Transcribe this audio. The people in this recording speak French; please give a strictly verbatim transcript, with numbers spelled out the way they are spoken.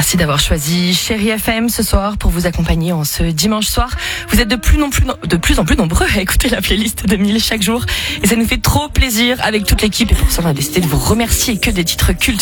Merci d'avoir choisi Chérie F M ce soir pour vous accompagner en ce dimanche soir. Vous êtes de plus, non plus, de plus en plus nombreux à écouter la playlist de Mille chaque jour et ça nous fait trop plaisir avec toute l'équipe et pour ça on a décidé de vous remercier que des titres cultes